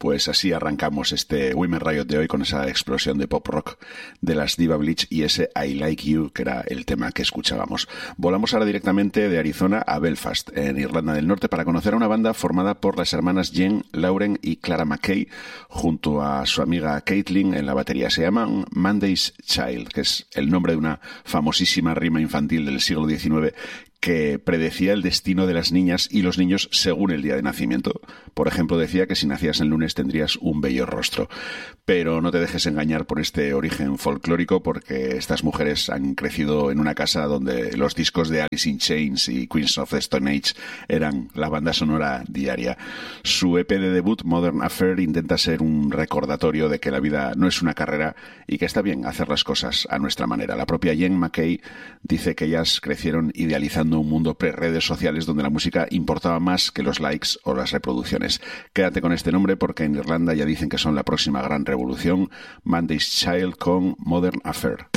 Pues así arrancamos este Women Riot de hoy con esa explosión de pop rock de las Diva Bleach y ese I Like You, que era el tema que escuchábamos. Volamos ahora directamente de Arizona a Belfast, en Irlanda del Norte, para conocer a una banda formada por las hermanas Jen, Lauren y Clara McKay, junto a su amiga Caitlin en la batería. Se llaman Monday's Child, que es el nombre de una famosísima rima infantil del siglo XIX que predecía el destino de las niñas y los niños según el día de nacimiento. Por ejemplo, decía que si nacías el lunes tendrías un bello rostro. Pero no te dejes engañar por este origen folclórico, porque estas mujeres han crecido en una casa donde los discos de Alice in Chains y Queens of the Stone Age eran la banda sonora diaria. Su EP de debut, Modern Affair, intenta ser un recordatorio de que la vida no es una carrera y que está bien hacer las cosas a nuestra manera. La propia Jen McKay dice que ellas crecieron idealizando un mundo pre-redes sociales donde la música importaba más que los likes o las reproducciones. Quédate con este nombre porque en Irlanda ya dicen que son la próxima gran revolución. Monday's Child con Modern Affair.